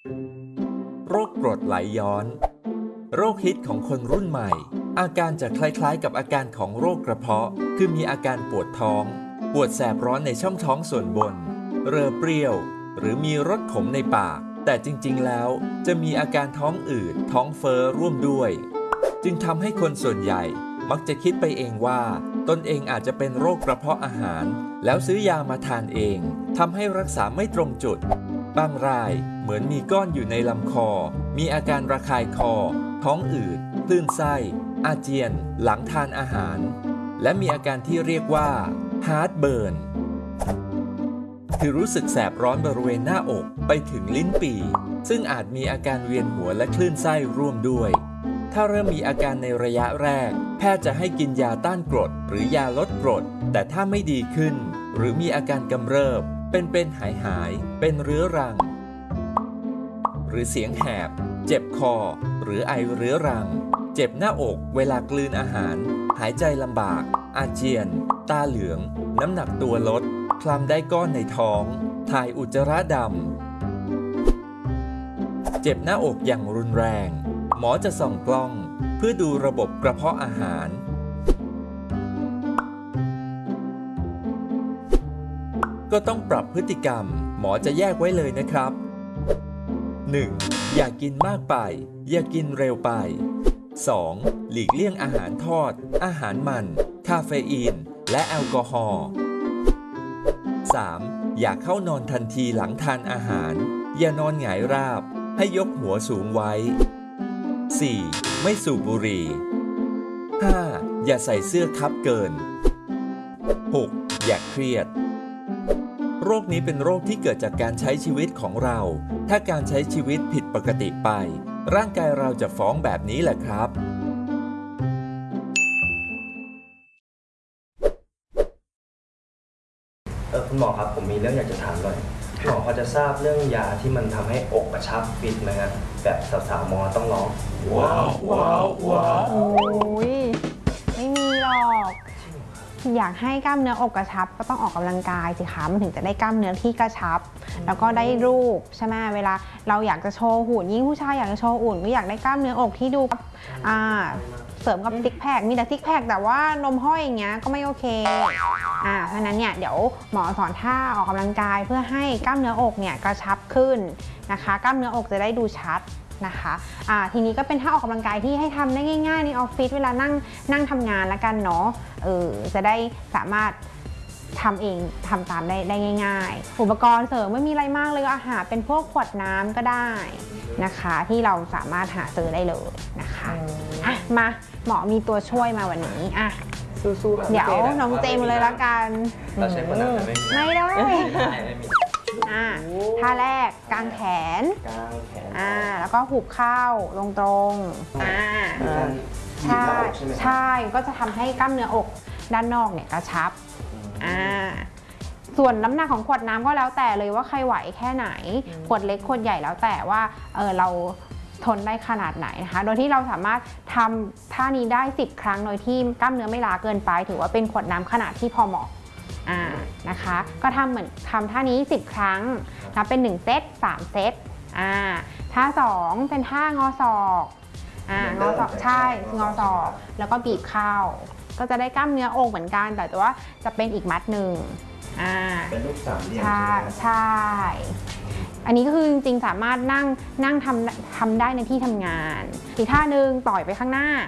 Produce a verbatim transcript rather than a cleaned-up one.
โรคกรดไหลย้อนโรคฮิตของคนรุ่นใหม่อาการจะคล้ายๆกับอาการของโรคกระเพาะคือมีอาการปวดท้องปวดแสบร้อนในช่องท้องส่วนบนเรอเปรี้ยวหรือมีรสขมในปากแต่จริงๆแล้วจะมีอาการท้องอืดท้องเฟ้อร่วมด้วยจึงทำให้คนส่วนใหญ่มักจะคิดไปเองว่าตนเองอาจจะเป็นโรคกระเพาะอาหารแล้วซื้อยามาทานเองทำให้รักษาไม่ตรงจุดบางรายเหมือนมีก้อนอยู่ในลำคอมีอาการระคายคอท้องอืดคลื่นไส้อาเจียนหลังทานอาหารและมีอาการที่เรียกว่าฮาร์ทเบิร์นคือรู้สึกแสบร้อนบริเวณหน้าอกไปถึงลิ้นปี่ซึ่งอาจมีอาการเวียนหัวและคลื่นไส้ร่วมด้วยถ้าเริ่มมีอาการในระยะแรกแพทย์จะให้กินยาต้านกรดหรือยาลดกรดแต่ถ้าไม่ดีขึ้นหรือมีอาการกำเริบเป็นเป็นหายหายเป็นเรื้อรังหรือเสียงแหบเจ็บคอหรือไอเรื้อรังเจ็บหน้าอกเวลากลืนอาหารหายใจลำบากอาเจียนตาเหลืองน้ำหนักตัวลดคลำได้ก้อนในท้องถ่ายอุจจาระดำเจ็บหน้าอกอย่างรุนแรงหมอจะส่องกล้องเพื่อดูระบบกระเพาะอาหารก็ต้องปรับพฤติกรรมหมอจะแยกไว้เลยนะครับ หนึ่ง. อย่ากินมากไปอย่ากินเร็วไป สอง. หลีกเลี่ยงอาหารทอดอาหารมันคาเฟอีนและแอลกอฮอล์ สาม. อย่าเข้านอนทันทีหลังทานอาหารอย่านอนหงายราบให้ยกหัวสูงไว้ สี่. ไม่สูบบุหรี่ ห้า. อย่าใส่เสื้อคับเกิน หก. อย่าเครียดโรคนี้เป็นโรคที่เกิดจากการใช้ชีวิตของเราถ้าการใช้ชีวิตผิดปกติไปร่างกายเราจะฟ้องแบบนี้แหละครับเออคุณหมอครับผมมีเรื่องอยากจะถามหน่อยคุณหมอพอจะทราบเรื่องยาที่มันทำให้อกกระชับฟิตไหมครับแบบสาวๆมอต้องร้องว้าวว้าวว้าวโอ้ยไม่มีหรอกอยากให้กล้ามเนื้ออกกระชับก็ต้องออกกำลังกายสิคะมันถึงจะได้กล้ามเนื้อที่กระชับแล้วก็ได้รูปใช่ไหมเวลาเราอยากจะโชว์หุ่นยิ่งผู้ชายอยากจะโชว์หุ่นก็อยากได้กล้ามเนื้ออกที่ดูอ่าเสริมกับซิกแพคมีแต่ซิกแพคแต่ว่านมห้อยอย่างเงี้ยก็ไม่โอเคอ่าเพราะนั้นเนี่ยเดี๋ยวหมอสอนท่าออกกำลังกายเพื่อให้กล้ามเนื้ออกเนี่ยกระชับขึ้นนะคะกล้ามเนื้ออกจะได้ดูชัดนะคะอ่าทีนี้ก็เป็นท่าออกกำลังกายที่ให้ทำได้ง่ายๆในออฟฟิศเวลานั่งนั่งทำงานแล้วกันเนาะเออจะได้สามารถทำเองทำตามได้ได้ง่ายๆอุปกรณ์เสริมไม่มีอะไรมากเลยอาหารเป็นพวกขวดน้ำก็ได้นะคะที่เราสามารถหาซื้อได้เลยนะคะอ่ะมาหมอมีตัวช่วยมาวันนี้อ่ะสู้ๆเดี๋ยวน้องเจมเลยละกันเราใช้คนนั้นไม่ไม่ได้อ่าท่าแรกกางแขนกางแขนอ่าแล้วก็หุบเข้าลงตรงอ่าใช่ใช่ก็จะทำให้กล้ามเนื้ออกด้านนอกเนี่ยกระชับอ่าส่วนน้ำหนักของขวดน้ำก็แล้วแต่เลยว่าใครไหวแค่ไหนขวดเล็กขวดใหญ่แล้วแต่ว่าเออเราทนได้ขนาดไหนนะคะโดยที่เราสามารถทำท่านี้ได้สิบครั้งโดยที่กล้ามเนื้อไม่ล้าเกินไปถือว่าเป็นขวดน้ำขนาดที่พอเหมาะอ่านะคะก็ทำเหมือนทำท่านี้สิบครั้งนับเป็นหนึ่งเซตสามเซตอ่าท่าสองเป็นท่างอศอกอ่างอศอกใช่งอศอกแล้วก็บีบเข้าก็จะได้กล้ามเนื้ออกเหมือนกันแต่ว่าจะเป็นอีกมัดหนึ่งอ่าเป็นรูปสามเหลี่ยมใช่ใช่อันนี้ก็คือจริงๆสามารถนั่งนั่งทำทำได้ในที่ทำงานอีกท่าหนึ่งต่อยไปข้างหน้า